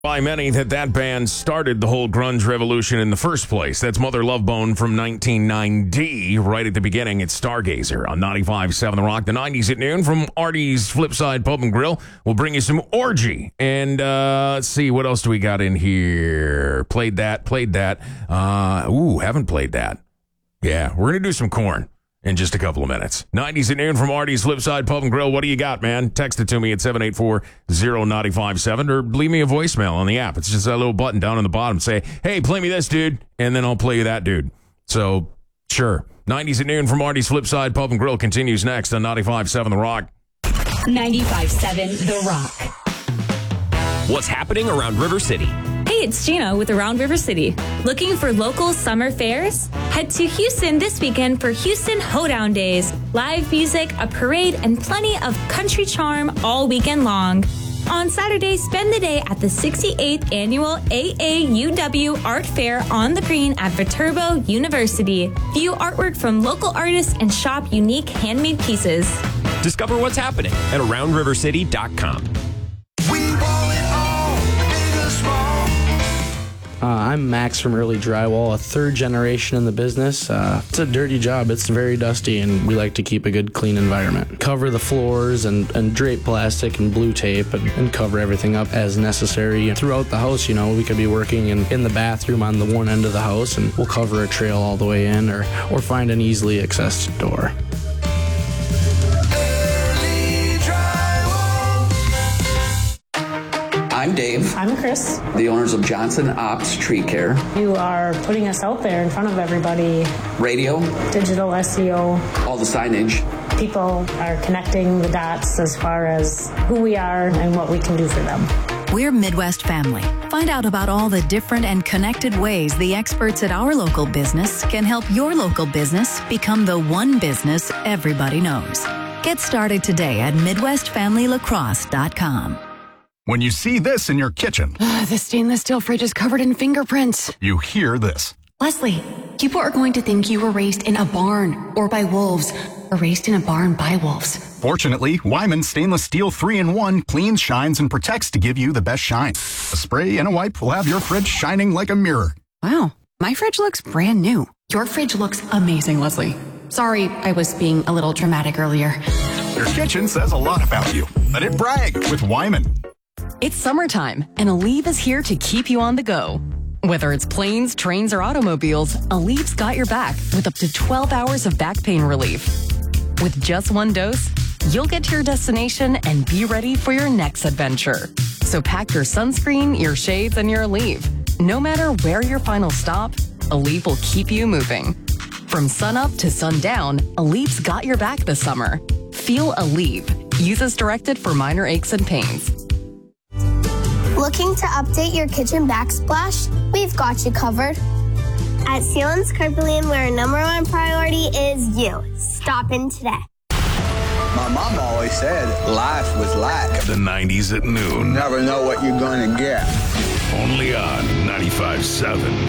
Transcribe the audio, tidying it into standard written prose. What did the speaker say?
By many that band started the whole grunge revolution in the first place. That's Mother Love Bone from 1990. Right at the beginning, it's Stargazer on 95.7 The Rock. The 90s at noon from Artie's Flipside Pub and Grill. We'll bring you some Orgy. And let's see, what else do we got in here? Played that. Haven't played that. Yeah, we're going to do some Korn in just a couple of minutes. 90s at noon from Artie's Flipside Pub and Grill. What do you got, man? Text it to me at 784-0957 or leave me a voicemail on the app. It's just that little button down on the bottom. Say, hey, play me this, dude, and then I'll play you that, dude. So, sure. 90s at noon from Artie's Flipside Pub and Grill continues next on 95.7 The Rock. 95.7 The Rock. What's happening around River City? Hey, it's Gina with Around River City. Looking for local summer fairs? Head to Houston this weekend for Houston Hoedown Days. Live music, a parade, and plenty of country charm all weekend long. On Saturday, spend the day at the 68th Annual AAUW Art Fair on the Green at Viterbo University. View artwork from local artists and shop unique handmade pieces. Discover what's happening at AroundRiverCity.com. I'm Max from Early Drywall, a third generation in the business. It's a dirty job. It's very dusty, and we like to keep a good, clean environment. Cover the floors and drape plastic and blue tape and cover everything up as necessary. Throughout the house, we could be working in the bathroom on the one end of the house, and we'll cover a trail all the way in or find an easily accessed door. I'm Dave. I'm Chris. The owners of Johnson Ops Tree Care. You are putting us out there in front of everybody. Radio. Digital SEO. All the signage. People are connecting the dots as far as who we are and what we can do for them. We're Midwest Family. Find out about all the different and connected ways the experts at our local business can help your local business become the one business everybody knows. Get started today at MidwestFamilyLacrosse.com. When you see this in your kitchen, the stainless steel fridge is covered in fingerprints. You hear this. Leslie, people are going to think you were raised in a barn or by wolves or raised in a barn by wolves. Fortunately, Wyman Stainless Steel 3-in-1 cleans, shines, and protects to give you the best shine. A spray and a wipe will have your fridge shining like a mirror. Wow, my fridge looks brand new. Your fridge looks amazing, Leslie. Sorry, I was being a little dramatic earlier. Your kitchen says a lot about you. Let it brag with Wyman. It's summertime, and Aleve is here to keep you on the go. Whether it's planes, trains, or automobiles, Aleve's got your back with up to 12 hours of back pain relief. With just one dose, you'll get to your destination and be ready for your next adventure. So pack your sunscreen, your shades, and your Aleve. No matter where your final stop, Aleve will keep you moving. From sunup to sundown, Aleve's got your back this summer. Feel Aleve. Use as directed for minor aches and pains. Looking to update your kitchen backsplash? We've got you covered. At Sealands Carpelian, where our number one priority is you. Stop in today. My mom always said life was like the 90s at noon. Never know what you're going to get. Only on 95.7